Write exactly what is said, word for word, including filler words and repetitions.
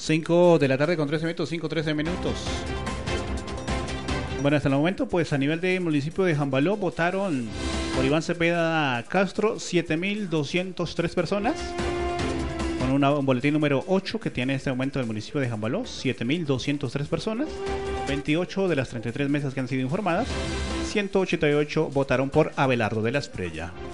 cinco de la tarde con trece minutos, cinco trece minutos. Bueno, hasta el momento, pues a nivel del municipio de Jambaló votaron por Iván Cepeda Castro siete mil doscientas tres personas. Con una, un boletín número ocho que tiene en este momento el municipio de Jambaló, siete mil doscientas tres personas. veintiocho de las treinta y tres mesas que han sido informadas, ciento ochenta y ocho votaron por Abelardo de la Espriella.